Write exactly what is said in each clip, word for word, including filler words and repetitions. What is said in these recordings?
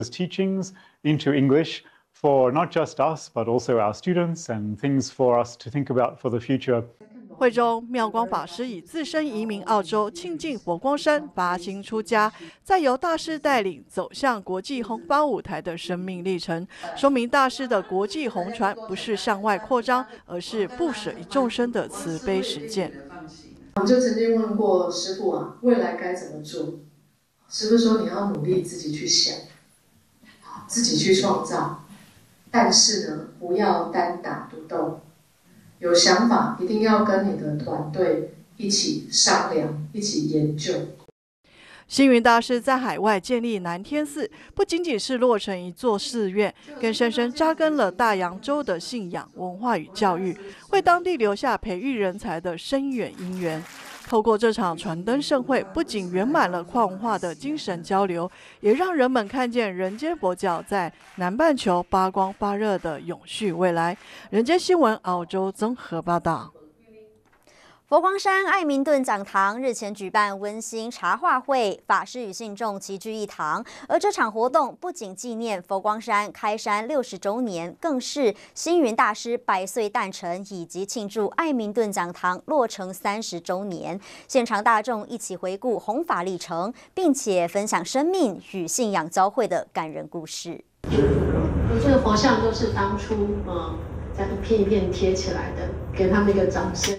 teachings into English for not just us, but also our students, and things for us to think about for the future. 会中，妙光法师以自身移民澳洲，亲近佛光山，发心出家，再由大师带领走向国际弘法舞台的生命历程，说明大师的国际弘传不是向外扩张，而是不舍一众生的慈悲实践。 我就曾经问过师父啊，未来该怎么做？师父说你要努力自己去想，自己去创造，但是呢，不要单打独斗。 有想法一定要跟你的团队一起商量，一起研究。 星云大师在海外建立南天寺，不仅仅是落成一座寺院，更深深扎根了大洋洲的信仰、文化与教育，为当地留下培育人才的深远因缘。 透过这场传灯盛会，不仅圆满了跨文化的精神交流，也让人们看见人间佛教在南半球发光发热的永续未来。人间新闻澳洲综合报道。 佛光山爱民顿讲堂日前举办温馨茶话会，法师与信众齐聚一堂。而这场活动不仅纪念佛光山开山六十周年，更是星云大师百岁诞辰，以及庆祝爱民顿讲堂落成三十周年。现场大众一起回顾弘法历程，并且分享生命与信仰交汇的感人故事。 这个佛像都是当初嗯这样一片一片贴起来的，给他们一个掌声。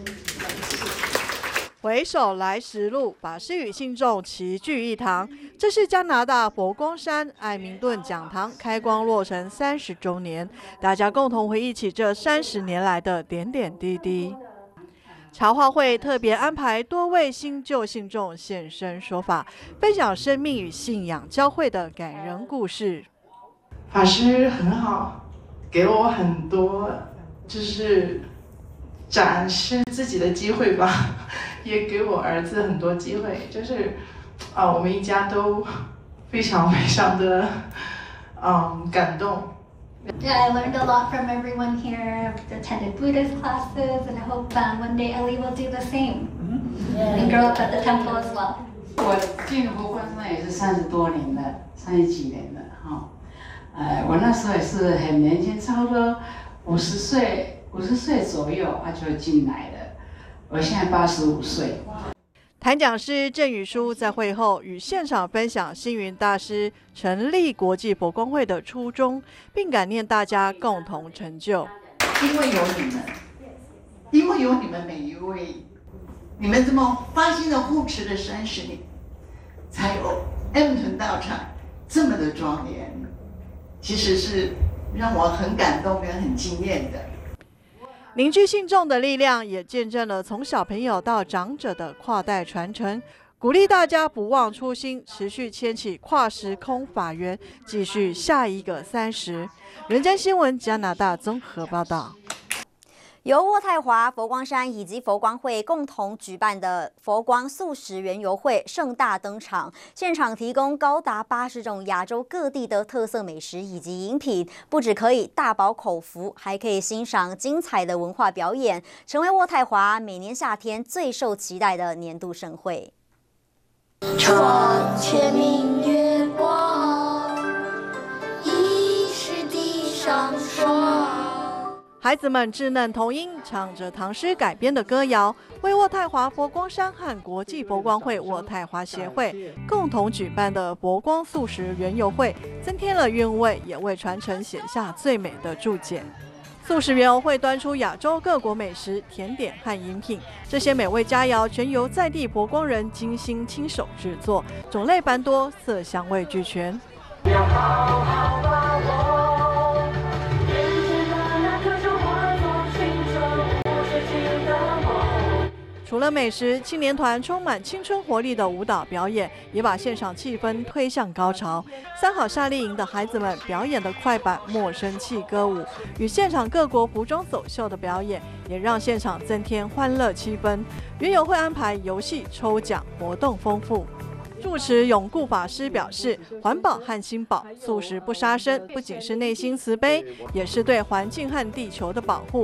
回首来时路，法师与信众齐聚一堂。这是加拿大佛光山爱民顿讲堂开光落成三十周年，大家共同回忆起这三十年来的点点滴滴。茶话会特别安排多位新旧信众现身说法，分享生命与信仰交汇的感人故事。 法师很好，给了我很多，就是展示自己的机会吧。 也给我儿子很多机会，就是啊，我们一家都非常非常的嗯感动。 Yeah, I learned a lot from everyone here. I've attended Buddhist classes, and I hope um, one day Ellie will do the same and grow up at the temple as well. 我进佛光山也是三十多年了，三十几年了哈。呃，我那时候也是很年轻，差不多五十岁，五十岁左右啊就进来了。 我现在八十五岁。 谈讲师郑宇书在会后与现场分享星云大师成立国际佛光会的初衷，并感念大家共同成就。 因为有你们，因为有你们每一位，你们这么发心的护持了三十年，才有 M 屯道场这么的庄严，其实是让我很感动跟很惊艳的。 凝聚信众的力量，也见证了从小朋友到长者的跨代传承，鼓励大家不忘初心，持续牵起跨时空法缘，继续下一个三十。人间新闻加拿大综合报道。 由渥太华、佛光山以及佛光会共同举办的佛光素食园游会盛大登场，现场提供高达八十种亚洲各地的特色美食以及饮品，不只可以大饱口福，还可以欣赏精彩的文化表演，成为渥太华每年夏天最受期待的年度盛会。 床前明月光，疑是地上霜。 孩子们稚嫩童音，唱着唐诗改编的歌谣，为渥太华佛光山和国际佛光会渥太华协会共同举办的佛光素食园游会，增添了韵味，也为传承写下最美的注解。素食园游会端出亚洲各国美食、甜点和饮品，这些美味佳肴全由在地佛光人精心亲手制作，种类繁多，色香味俱全。要好好把握。 除了美食，青年团充满青春活力的舞蹈表演，也把现场气氛推向高潮。三好夏令营的孩子们表演的快板莫生气歌舞，与现场各国服装走秀的表演，也让现场增添欢乐气氛。园游会安排游戏、抽奖活动丰富。住持永固法师表示，环保和心保，素食不杀生，不仅是内心慈悲，也是对环境和地球的保护。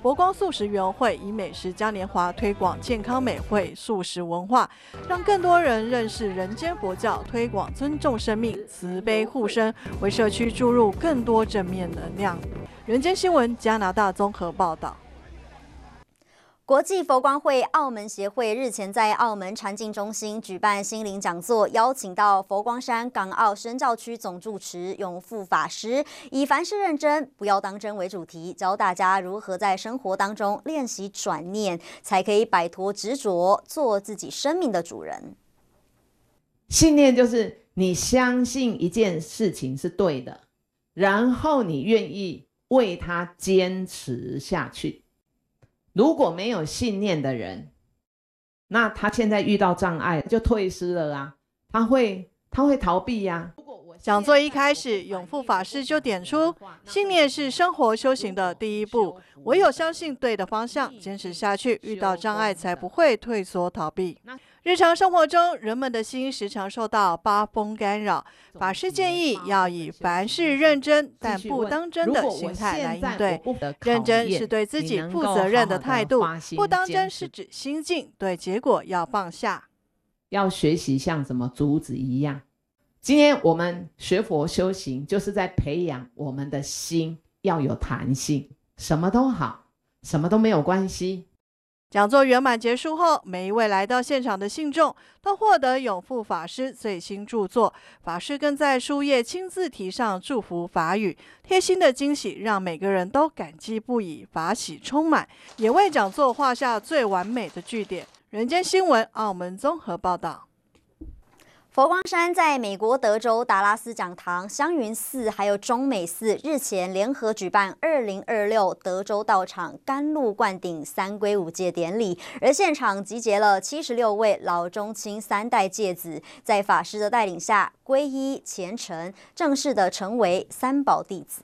佛光素食园游会以美食嘉年华推广健康美味素食文化，让更多人认识人间佛教，推广尊重生命、慈悲护生，为社区注入更多正面能量。人间新闻加拿大综合报道。 国际佛光会澳门协会日前在澳门禅境中心举办心灵讲座，邀请到佛光山港澳宣教区总住持永富法师，以凡事认真，不要当真为主题，教大家如何在生活当中练习转念，才可以摆脱执着，做自己生命的主人。 信念就是你相信一件事情是对的，然后你愿意为它坚持下去。如果没有信念的人，那他现在遇到障碍就退失了啊，他会他会逃避呀、啊。 讲座一开始，永富法师就点出，信念是生活修行的第一步，唯有相信对的方向，坚持下去，遇到障碍才不会退缩逃避。日常生活中，人们的心时常受到八风干扰，法师建议要以凡事认真但不当真的心态来应对。认真是对自己负责任的态度，不当真是指心境，对结果要放下。 要学习像什么竹子一样。今天我们学佛修行，就是在培养我们的心要有弹性，什么都好，什么都没有关系。 讲座圆满结束后，每一位来到现场的信众都获得永富法师最新著作，法师更在书页亲自题上祝福法语，贴心的惊喜让每个人都感激不已，法喜充满，也为讲座画下最完美的句点。人间新闻澳门综合报道。 佛光山在美国德州达拉斯讲堂、香云寺还有中美寺日前联合举办二零二六德州道场甘露灌顶三皈五戒典礼，而现场集结了七十六位老中青三代戒子，在法师的带领下皈依虔诚，正式的成为三宝弟子。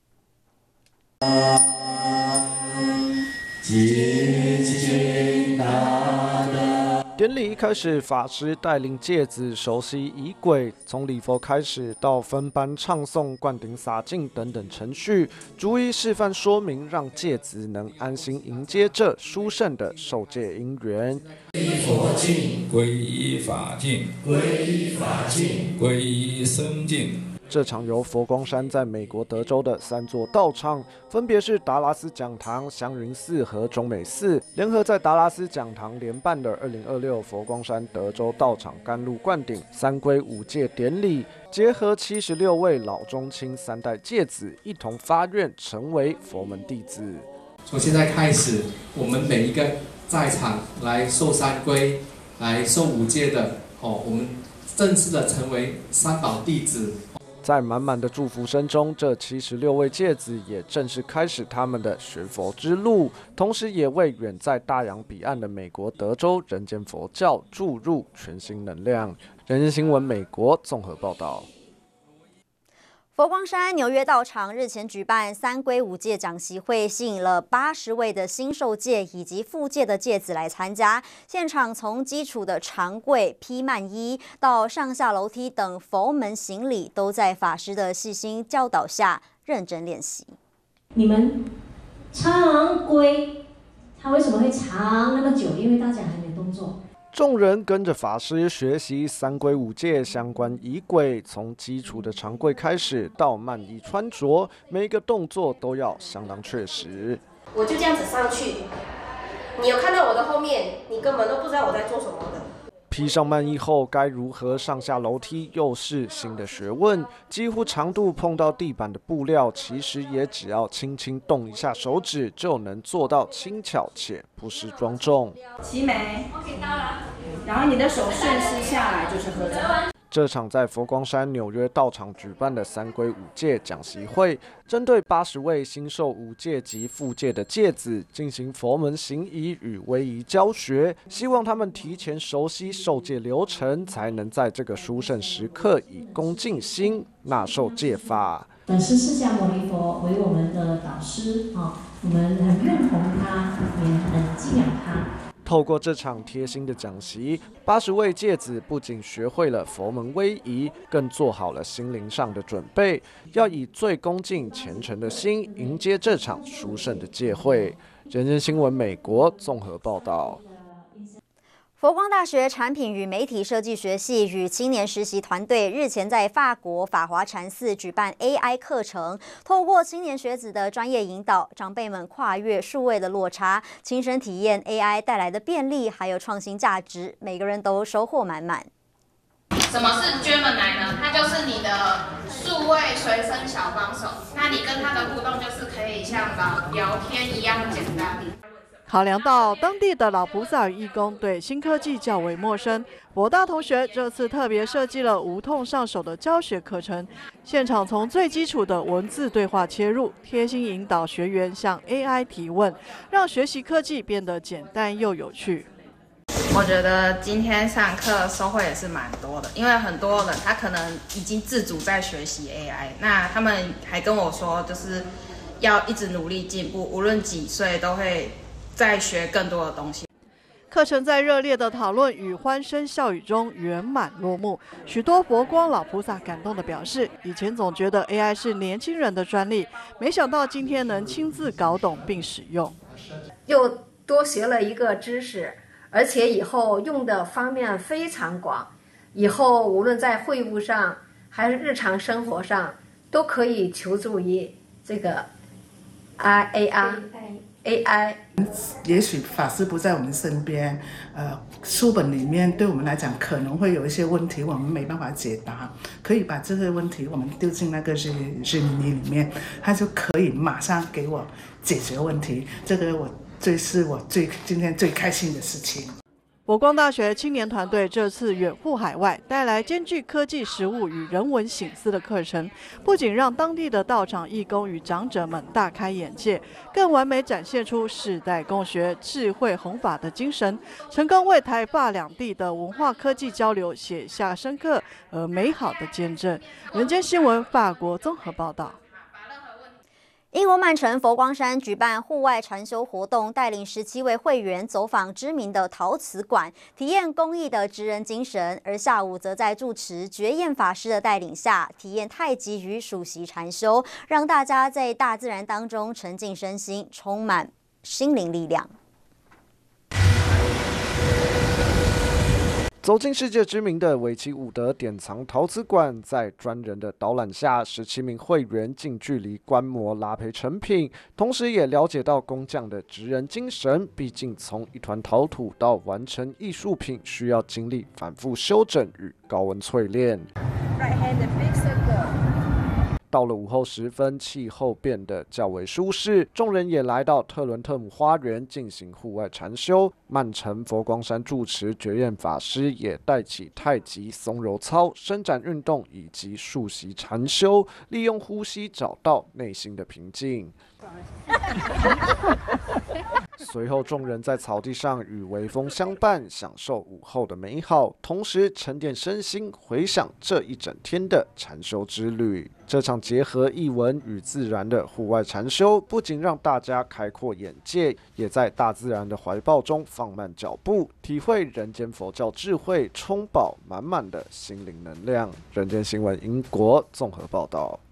典礼一开始，法师带领戒子熟悉仪轨，从礼佛开始到分班唱诵、灌顶洒净等等程序，逐一示范说明，让戒子能安心迎接这殊胜的受戒因缘。 皈依佛境，皈依法境，皈依法境，皈依僧境。 这场由佛光山在美国德州的三座道场，分别是达拉斯讲堂、香云寺和中美寺，联合在达拉斯讲堂联办的二零二六佛光山德州道场甘露灌顶三皈五戒典礼，结合七十六位老中青三代戒子，一同发愿成为佛门弟子。 从现在开始，我们每一个在场来受三皈、来受五戒的，哦，我们正式的成为三宝弟子。 在满满的祝福声中，这七十六位戒子也正式开始他们的学佛之路，同时也为远在大洋彼岸的美国德州人间佛教注入全新能量。人间新闻美国综合报道。 佛光山纽约道场日前举办三皈五戒讲习会，吸引了八十位的新受戒以及复戒的戒子来参加。现场从基础的长跪、披蔓衣到上下楼梯等佛门行礼，都在法师的细心教导下认真练习。 你们长跪，它为什么会长那么久？因为大家还没动作。 众人跟着法师学习三皈五戒相关仪轨，从基础的长跪开始到蔓衣穿着，每一个动作都要相当确实。 我就这样子上去，你有看到我的后面，你根本都不知道我在做什么的。 披上蔓衣后，该如何上下楼梯，又是新的学问。几乎长度碰到地板的布料，其实也只要轻轻动一下手指，就能做到轻巧且不失庄重。 齐眉 ，OK 到了，然后你的手顺势下来就是合掌。 这场在佛光山纽约道场举办的三皈五戒讲习会，针对八十位新受五戒及复戒的戒子进行佛门行仪与威仪教学，希望他们提前熟悉受戒流程，才能在这个殊胜时刻以恭敬心纳受戒法。 本师释迦牟尼佛为我们的导师啊，我们很认同他，也很敬仰他。 透过这场贴心的讲习，八十位戒子不仅学会了佛门威仪，更做好了心灵上的准备，要以最恭敬虔诚的心迎接这场殊胜的戒会。 人间新闻美国综合报道。 佛光大学产品与媒体设计学系与青年实习团队日前在法国法华禅寺举办 A I 课程，透过青年学子的专业引导，长辈们跨越数位的落差，亲身体验 A I 带来的便利还有创新价值，每个人都收获满满。 什么是 Gemini 呢？它就是你的数位随身小帮手，那你跟它的互动就是可以像聊聊天一样简单。 考量到当地的老菩萨与义工对新科技较为陌生，博大同学这次特别设计了无痛上手的教学课程，现场从最基础的文字对话切入，贴心引导学员向 A I 提问，让学习科技变得简单又有趣。 我觉得今天上课收获也是蛮多的，因为很多人他可能已经自主在学习 A I， 那他们还跟我说，就是要一直努力进步，无论几岁都会再学更多的东西。 课程在热烈的讨论与欢声笑语中圆满落幕。许多佛光老菩萨感动地表示，以前总觉得 A I 是年轻人的专利，没想到今天能亲自搞懂并使用， 又多学了一个知识，而且以后用的方面非常广。以后无论在会务上还是日常生活上，都可以求助于这个 A I。A I， 也许法师不在我们身边，呃，书本里面对我们来讲可能会有一些问题，我们没办法解答，可以把这个问题我们丢进那个日日历里面，他就可以马上给我解决问题。这个我最是我最今天最开心的事情。 佛光大学青年团队这次远赴海外，带来兼具科技实务与人文省思的课程，不仅让当地的道场义工与长者们大开眼界，更完美展现出世代共学、智慧弘法的精神，成功为台法两地的文化科技交流写下深刻而美好的见证。人间新闻法国综合报道。 英国曼城佛光山举办户外禅修活动，带领十七位会员走访知名的陶瓷馆，体验公益的职人精神。而下午则在住持觉验法师的带领下，体验太极与数息禅修，让大家在大自然当中沉浸身心，充满心灵力量。 走进世界知名的为期五德典藏陶瓷馆，在专人的导览下，十七名会员近距离观摩拉坯成品，同时也了解到工匠的职人精神。毕竟从一团陶土到完成艺术品，需要经历反复修整与高温淬炼。到了午后时分，气候变得较为舒适，众人也来到特伦特姆花园进行户外禅修。曼城佛光山住持觉验法师也带起太极松柔操、伸展运动以及数息禅修，利用呼吸找到内心的平静。随后，众人在草地上与微风相伴，享受午后的美好，同时沉淀身心，回想这一整天的禅修之旅。这场结合艺文与自然的户外禅修，不仅让大家开阔眼界，也在大自然的怀抱中放慢脚步，体会人间佛教智慧，充饱满满的心灵能量。人间新闻英国综合报道。